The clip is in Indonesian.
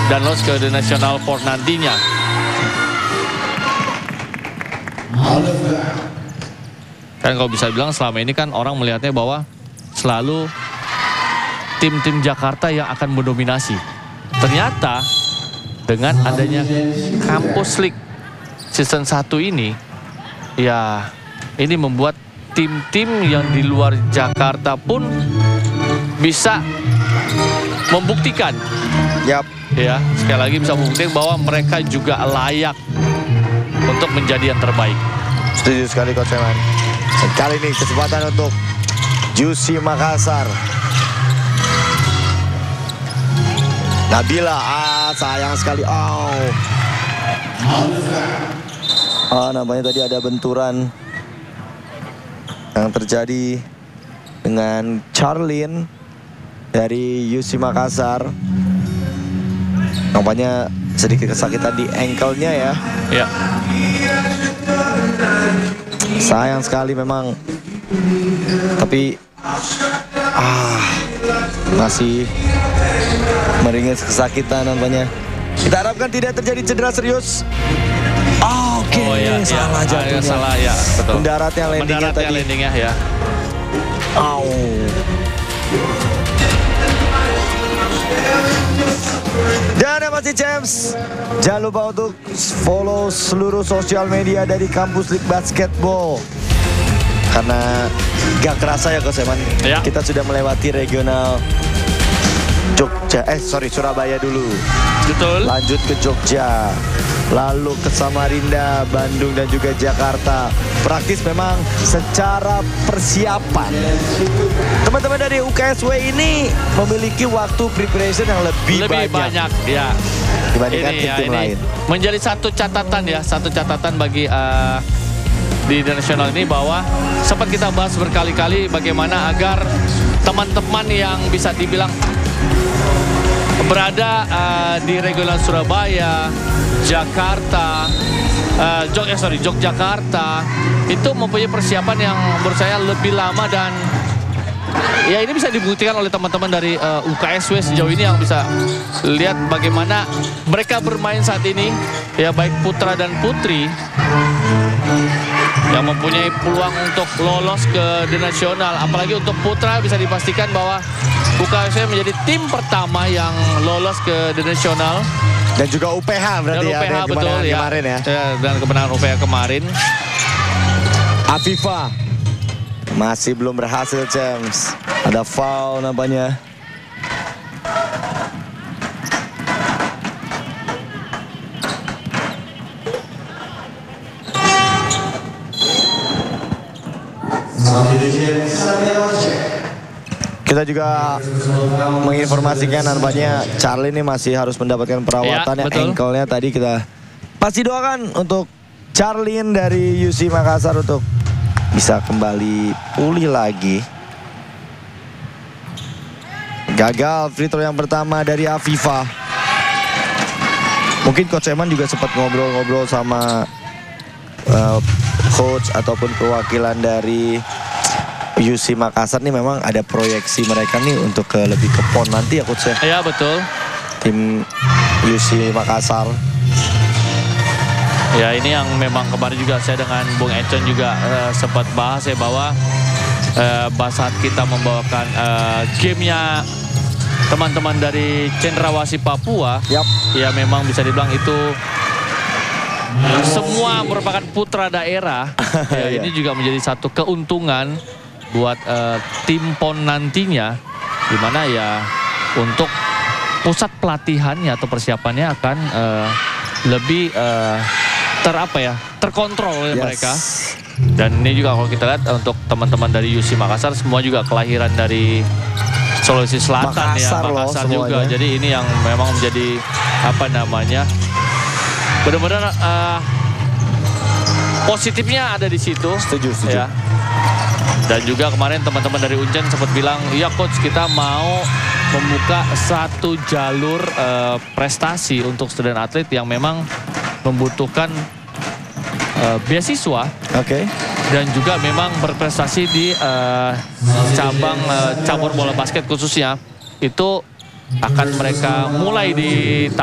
dan lolos ke The National Port nantinya. Kan kalau bisa bilang selama ini kan orang melihatnya bahwa selalu tim-tim Jakarta yang akan mendominasi. Ternyata dengan adanya Campus League season 1 ini, ya ini membuat tim-tim yang di luar Jakarta pun bisa membuktikan. Yap. Ya, sekali lagi bisa membuktikan bahwa mereka juga layak untuk menjadi yang terbaik. Setuju sekali Coach Eman. Dan kali ini kesempatan untuk UC Makassar. Nabila, sayang sekali. Namanya tadi ada benturan yang terjadi dengan Charlene dari UC Makassar. Nampaknya sedikit kesakitan di ankle-nya ya. Ya. Sayang sekali memang. Tapi masih meringis kesakitan nampaknya. Kita harapkan tidak terjadi cedera serius. Oke, salah jatuhnya. Salah ya, betul. Mendaratnya landingnya tadi. Landingnya ya. Dan yang pasti James, jangan lupa untuk follow seluruh sosial media dari Campus League Basketball. Karena gak kerasa ya Coach Eman, ya. Kita sudah melewati regional Surabaya dulu. Betul. Lanjut ke Jogja, lalu ke Samarinda, Bandung dan juga Jakarta. Praktis memang secara persiapan. Teman-teman dari UKSW ini memiliki waktu preparation yang lebih banyak ya. dibandingkan tim-tim lain. Menjadi satu catatan bagi di nasional ini, bahwa sempat kita bahas berkali-kali bagaimana agar teman-teman yang bisa dibilang berada di regional Surabaya, Jakarta, Yogyakarta itu mempunyai persiapan yang menurut saya lebih lama, dan ya ini bisa dibuktikan oleh teman-teman dari UKSW sejauh ini yang bisa lihat bagaimana mereka bermain saat ini, ya baik putra dan putri yang mempunyai peluang untuk lolos ke The National. Apalagi untuk putra bisa dipastikan bahwa UKSW menjadi tim pertama yang lolos ke The National. Dan juga UPH berarti dan UPH, ya, betul, ya. Kemarin ya. Dan kemenangan UPH kemarin. Afifa masih belum berhasil James. Ada foul nampaknya. Kita juga menginformasikan nampaknya Charlie ini masih harus mendapatkan perawatan ya, ankle-nya tadi. Kita pasti doakan untuk Charlene dari UC Makassar untuk bisa kembali pulih lagi. Gagal free throw yang pertama dari Afifa. Mungkin Coach Eman juga sempat ngobrol-ngobrol sama coach ataupun perwakilan dari UC Makassar nih, memang ada proyeksi mereka nih untuk lebih ke PON nanti ya Coach ya? Iya betul. Tim UC Makassar. Ya ini yang memang kemarin juga saya dengan Bung Econ juga sempat bahas ya, bahwa saat kita membawakan gamenya teman-teman dari Cendrawasih Papua, ya memang bisa dibilang itu semua merupakan putra daerah. Ya, ini juga menjadi satu keuntungan buat tim PON nantinya, dimana ya untuk pusat pelatihannya atau persiapannya akan lebih terkontrol oleh mereka. Dan ini juga kalau kita lihat untuk teman-teman dari UC Makassar semua juga kelahiran dari Sulawesi Selatan, Makassar juga. Jadi ini yang memang menjadi benar-benar positifnya ada di situ. Setuju. Ya. Dan juga kemarin teman-teman dari Uncen sempat bilang, ya coach, kita mau membuka satu jalur prestasi untuk student atlet yang memang membutuhkan beasiswa. Dan juga memang berprestasi di cabang cabur bola basket khususnya. Itu akan mereka mulai di